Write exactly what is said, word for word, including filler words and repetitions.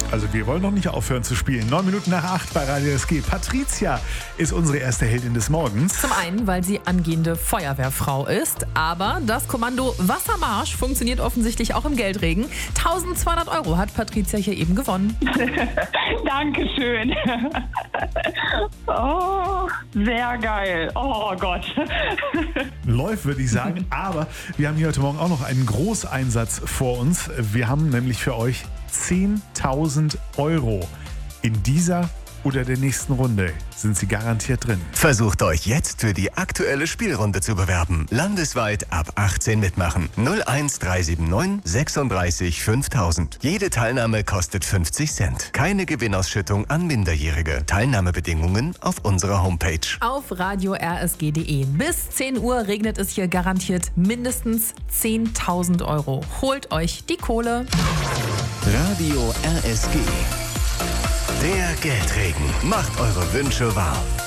Also wir wollen noch nicht aufhören zu spielen. Neun Minuten nach acht bei Radio S G. Patricia ist unsere erste Heldin des Morgens. Zum einen, weil sie angehende Feuerwehrfrau ist, aber das Kommando Wassermarsch funktioniert offensichtlich auch im Geldregen. eintausendzweihundert Euro hat Patricia hier eben gewonnen. Dankeschön. Oh, sehr geil. Oh Gott. Läuft, würde ich sagen. Aber wir haben hier heute Morgen auch noch einen Großeinsatz vor uns. Wir haben nämlich für euch zehntausend Euro. In dieser oder der nächsten Runde sind sie garantiert drin. Versucht euch jetzt für die aktuelle Spielrunde zu bewerben. Landesweit ab achtzehn mitmachen. null eins drei sieben neun sechsunddreißig fünftausend. Jede Teilnahme kostet fünfzig Cent. Keine Gewinnausschüttung an Minderjährige. Teilnahmebedingungen auf unserer Homepage. Auf radio r s g punkt d e. Bis zehn Uhr regnet es hier garantiert mindestens zehntausend Euro. Holt euch die Kohle. Radio R S G. Der Geldregen macht eure Wünsche wahr.